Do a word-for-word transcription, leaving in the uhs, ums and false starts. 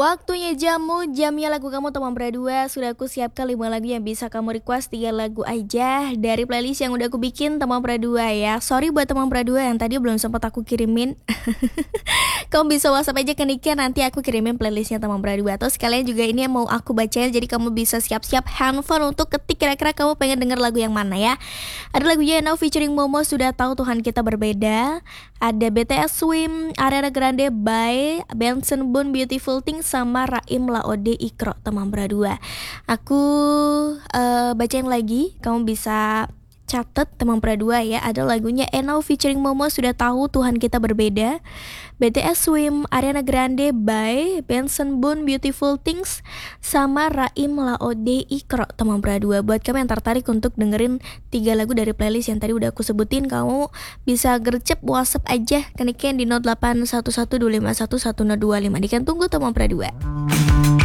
Waktunya jamu, jamnya lagu kamu teman berdua. Sudah aku siapkan lima lagu yang bisa kamu request. Tiga lagu aja dari playlist yang udah aku bikin teman berdua ya. Sorry buat teman berdua yang tadi belum sempat aku kirimin. Kamu bisa WhatsApp aja ke Nikia, nanti aku kirimin playlistnya teman berdua. Atau sekalian juga ini yang mau aku bacain, jadi kamu bisa siap-siap handphone untuk ketik kira-kira kamu pengen denger lagu yang mana ya. Ada lagunya Now featuring Momo, Sudah Tahu Tuhan Kita Berbeda. Ada B T S Swim, Ariana Grande by Benson Boone, Beautiful Things, sama Raim Laode Ikro teman berdua. Aku uh, bacain lagi, kamu bisa catat teman berdua ya. Ada lagunya Eno featuring Momo, Sudah Tahu Tuhan Kita Berbeda. B T S Swim, Ariana Grande by Benson Boone, Beautiful Things, sama Raim Laode Ikro teman berdua. Buat kamu yang tertarik untuk dengerin tiga lagu dari playlist yang tadi udah aku sebutin, kamu bisa gercep WhatsApp aja ke Niken di nol delapan satu satu dua lima satu satu nol dua lima. Niken tunggu teman berdua.